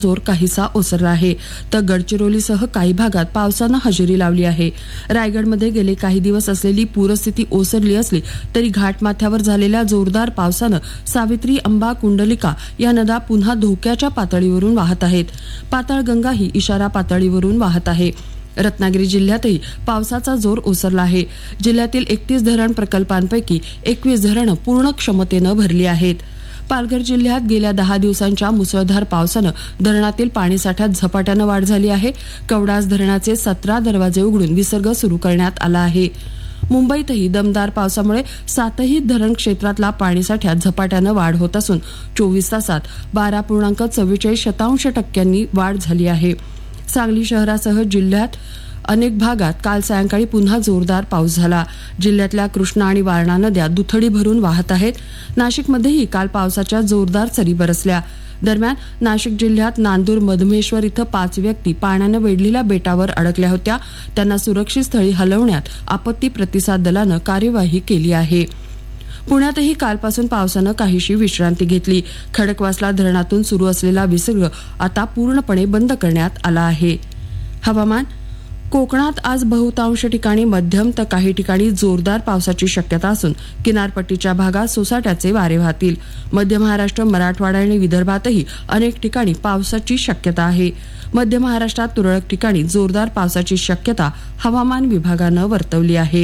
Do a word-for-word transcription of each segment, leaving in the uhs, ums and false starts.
जोर काहीसा ओसरला आहे तर गडचिरोलीसह काही भागात पावसानं हजेरी लावली आहे। रायगडमध्ये गेले काही दिवस असलेली पूरस्थिती ओसरली असली तरी घाटमाथ्यावर झालेल्या जोरदार पावसानं सावित्री, अंबा, कुंडलिका या नद्या पुन्हा धोक्याच्या पातळीवरून वाहत आहेत। पाताळगंगा ही इशारा पातळीवरून वाहत आहे। रत्नागिरी जिल्ह्यातही पावसाचा जोर ओसरला आहे। जिल्ह्यातील एकतीस धरण प्रकल्पांपैकी एकवीस धरणं पूर्ण क्षमतेनं भरली आहेत। पालघर जिल्ह्यात गेल्या दहा दिवसांच्या मुसळधार पावसानं धरणातील पाणीसाठ्यात झपाट्यानं वाढ झाली आहे। कवडास धरणाचे सतरा दरवाजे उघडून विसर्ग सुरू करण्यात आला आहे। मुंबईतही दमदार पावसामुळे सातही धरण क्षेत्रातला पाणीसाठ्यात झपाट्यानं वाढ होत असून चोवीस तासात बारा पूर्णांक चव्वेचाळीस शतांश टक्क्यांनी वाढ झाली आहे। सांगली शहरासह जिल्ह्यात अनेक भागात काल सायंकाळी पुन्हा जोरदार पाऊस झाला। जिल्ह्यातल्या कृष्णा आणि वारणा नद्या दुथडी भरून वाहत आहेत। नाशिकमध्येही काल पावसाच्या जोरदार सरी बरसल्या। दरम्यान नाशिक जिल्ह्यात नांदूर मधमेश्वर इथं पाच व्यक्ती पाण्यानं वेढलेल्या बेटावर अडकल्या होत्या। त्यांना सुरक्षित स्थळी हलवण्यात आपत्ती प्रतिसाद दलानं कार्यवाही केली आहे। पुण्यातही कालपासून पावसानं काहीशी विश्रांती घेतली। खडकवासला धरणातून सुरू असलेला विसर्ग आता पूर्णपणे बंद करण्यात आला आहे। हवामान कोकणात आज बहुतांश ठिकाणी मध्यम तर काही ठिकाणी जोरदार पावसाची शक्यता असून किनारपट्टीच्या भागात सोसाट्याचे वारे वाहतील। मध्य महाराष्ट्र, मराठवाडा आणि विदर्भातही अनेक ठिकाणी पावसाची शक्यता आहे। मध्य महाराष्ट्रात तुरळक ठिकाणी जोरदार पावसाची शक्यता हवामान विभागानं वर्तवली आहे।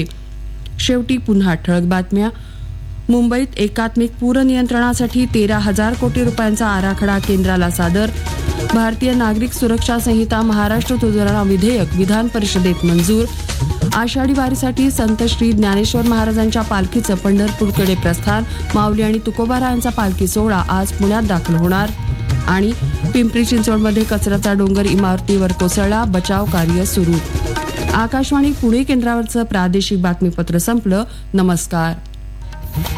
शेवटी पुन्हा ठळक बातम्या। मुंबईत एकात्मिक पूर नियंत्रणासाठी तेरा हजार कोटी रुपयांचा आराखडा केंद्राला सादर। भारतीय नागरिक सुरक्षा संहिता महाराष्ट्र सुधारणा विधेयक विधान परिषदेत मंजूर। आषाढी वारीसाठी संत श्री ज्ञानेश्वर महाराजांच्या पालखीचं पंढरपूरकडे प्रस्थान। माऊली आणि तुकोबारायांचा पालखी सोहळा आज पुण्यात दाखल होणार। आणि पिंपरी चिंचवडमध्ये कचऱ्याचा डोंगर इमारतीवर कोसळला, बचाव कार्य सुरू। आकाशवाणी पुणे केंद्रावरचं प्रादेशिक बातमीपत्र संपलं। नमस्कार।